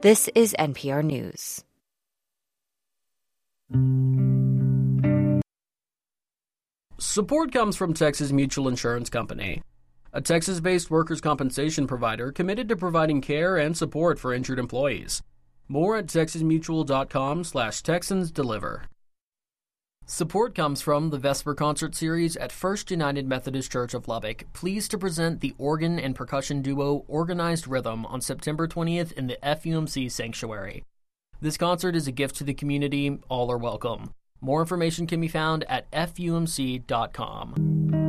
This is NPR News. Support comes from Texas Mutual Insurance Company, a Texas-based workers' compensation provider committed to providing care and support for injured employees. More at texasmutual.com/TexansDeliver. Support comes from the Vesper Concert Series at First United Methodist Church of Lubbock, pleased to present the organ and percussion duo Organized Rhythm on September 20th in the FUMC Sanctuary. This concert is a gift to the community. All are welcome. More information can be found at FUMC.com.